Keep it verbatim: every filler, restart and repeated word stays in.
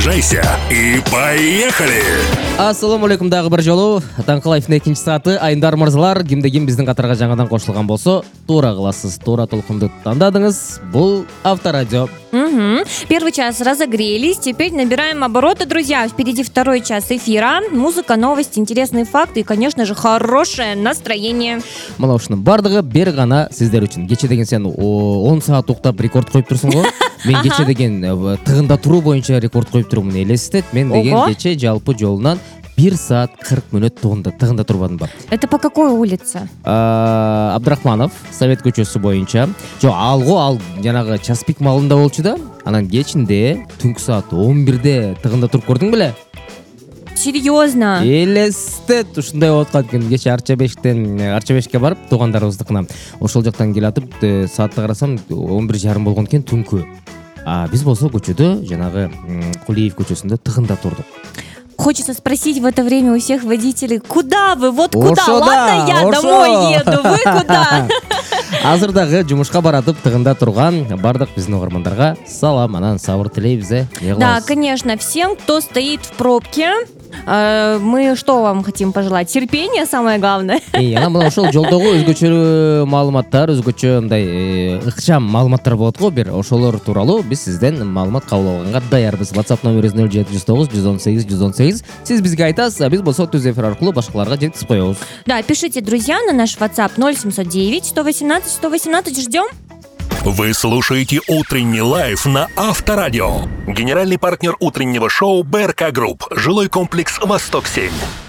Заряжайся и поехали! Ассаламу алейкум, дагы бир жолу Таңкылаевдин экинчи сааты. Айндар мырзалар, кимде ким биздин катарга жаңадан кошулган болсо, туура кыласыз, туура толкунду тандадыңыз. Бул Авторадио. Угу. Первый час разогрелись, теперь набираем обороты, друзья. Впереди второй час эфира. Музыка, новости, интересные факты и, конечно же, хорошее настроение. Мына ушунун бардыгы бир гана сиздер үчүн. Кече деген сен он саат уктап рекорд коюп турсуң го. Мен кече деген тыгында туруу боюнча рекорд коюп турумун элестет. Мен деген кече жалпы жолунан бир саат кырк мүнөт тыгында тыгында турбадым ба. Это по какой улице? Абдрахманов, Совет көчөсү боюнча. Жок, алго ал жанагы час пик маалында болчу да. Анан кечинде түнкү саат он бирде тыгында туруп көрдүң беле? Серьезно? Элестет ушундай болуп калат экен. Кече Арча бештен Арча бешке барып туугандарыбыздыкына. Ошол жактан келатып, саатта карасам он бир жарым болгон экен түнкү. А биз болсо көчөдө жанагы Кулиев көчөсүндө тыгында турдук. Хочется спросить в это время у всех водителей, куда вы, вот куда? Ошо да, Ладно, я ошо. домой еду, вы куда? Азыр дагы жумушка баратып тыгында турган бардык биздин угармандарга салам, анан сабыр тилейбиз. Да, конечно, всем, кто стоит в пробке, э, мы что вам хотим пожелать? Терпение, самое главное. И ана мына ошол жолдогу өзгөчө маалыматтар, өзгөчө мындай ыкчам маалыматтар болот го, бир ошолор тууралуу биз сизден маалымат кабыл алганга даярбыз. WhatsApp номерибиз нөл жети жүз тогуз жүз он сегиз жүз он сегиз. Сиз бизге айтасыз, а биз болсо түз эфир аркылуу башкаларга жеткизип коебуз. Да, пишите, друзья, на наш WhatsApp ноль семьсот девять сто восемнадцать сто восемнадцать. Ждем. Вы слушаете «Утренний лайф» на Авторадио. Генеральный партнер утреннего шоу БРК Групп. Жилой комплекс «Восток семь».